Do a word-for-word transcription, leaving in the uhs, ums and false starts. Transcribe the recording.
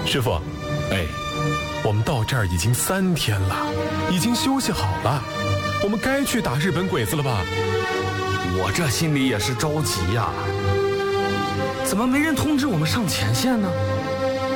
师傅，哎，我们到这儿已经三天了，已经休息好了，我们该去打日本鬼子了吧？ 我这心里也是着急呀，怎么没人通知我们上前线呢？